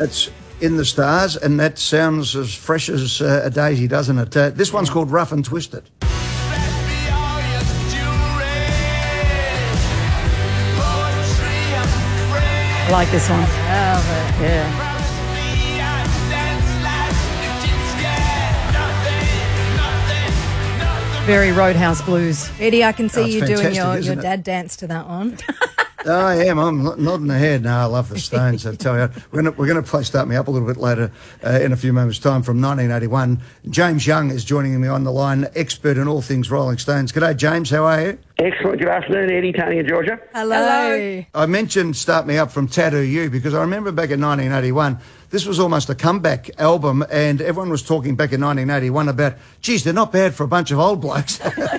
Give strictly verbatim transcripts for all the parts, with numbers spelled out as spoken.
That's In the Stars, and that sounds as fresh as uh, a daisy, doesn't it? Uh, this one's called Rough and Twisted. I like this one. Love it. Yeah. Very Roadhouse Blues. Eddie, I can see Oh, it's you doing fantastic, your, isn't your it? dad dance to that one. Oh, I am. I'm nodding the head. No, I love the Stones. I tell you, we're going to, we're going to play Start Me Up a little bit later uh, in a few moments' time from nineteen eighty-one. James Young is joining me on the line, expert in all things Rolling Stones. G'day, James. How are you? Excellent. Good afternoon, Eddie, Tony and Georgia. Hello. I mentioned Start Me Up from Tattoo You because I remember back in nineteen eighty-one, this was almost a comeback album, and everyone was talking back in nineteen eighty-one about, geez, they're not bad for a bunch of old blokes.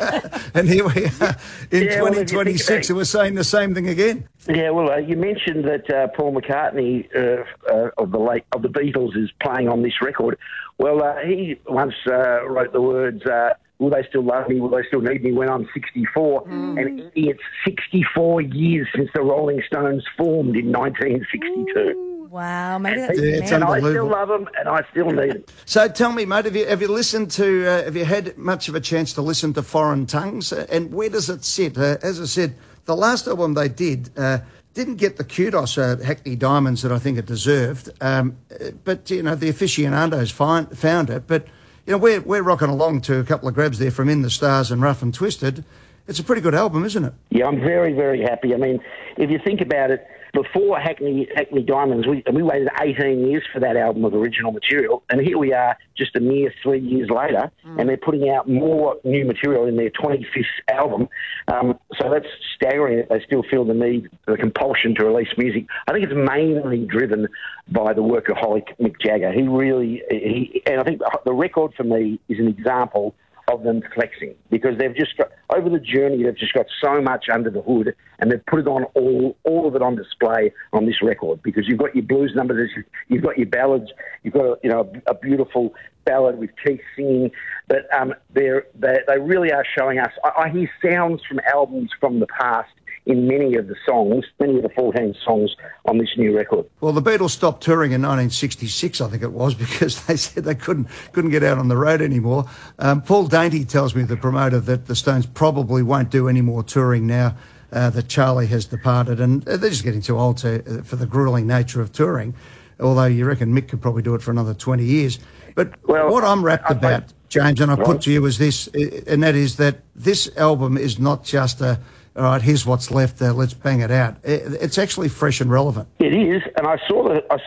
And here we are in Yeah, well, if you twenty twenty-six, think and we're saying the same thing again. Yeah, well, uh, you mentioned that uh, Paul McCartney uh, uh, of the late of the Beatles is playing on this record. Well, uh, he once uh, wrote the words, uh, "Will they still love me? Will they still need me when I'm sixty-four?" Mm. And it's sixty-four years since the Rolling Stones formed in nineteen sixty-two. Wow, maybe that's Yeah, it's And I still unbelievable. love them, and I still need them. So tell me, mate, have you have you listened to? Uh, have you had much of a chance to listen to Foreign Tongues? Uh, and where does it sit? Uh, as I said, the last album they did uh, didn't get the kudos, uh, Hackney Diamonds, that I think it deserved. Um, uh, but you know, the aficionados find, found it. But you know, we're we're rocking along to a couple of grabs there from In the Stars and Rough and Twisted. It's a pretty good album, isn't it? Yeah, I'm very, very happy. I mean, if you think about it, before Hackney Hackney Diamonds, we, we waited eighteen years for that album of original material, and here we are just a mere three years later, mm. and they're putting out more new material in their twenty-fifth album. Um, so that's staggering that they still feel the need, the compulsion to release music. I think it's mainly driven by the workaholic Mick Jagger. He really, he, and I think the record for me is an example of them flexing, because they've just got, over the journey, they've just got so much under the hood, and they've put it on all, all of it on display on this record, because you've got your blues numbers, you've got your ballads, you've got, you know, a, a beautiful ballad with Keith singing, but um, they're, they they really are showing us. I, I hear sounds from albums from the past in many of the songs, many of the fourteen songs on this new record. Well, the Beatles stopped touring in nineteen sixty-six, I think it was, because they said they couldn't couldn't get out on the road anymore. Um, Paul Dainty tells me, the promoter, that the Stones probably won't do any more touring now uh, that Charlie has departed, and they're just getting too old to, uh, for the gruelling nature of touring, although you reckon Mick could probably do it for another twenty years. But well, what I'm wrapped I, about, I, James, and I well, put to you is this, and that is that this album is not just a, all right, here's what's left, uh, let's bang it out. It's actually fresh and relevant. It is, and I saw the I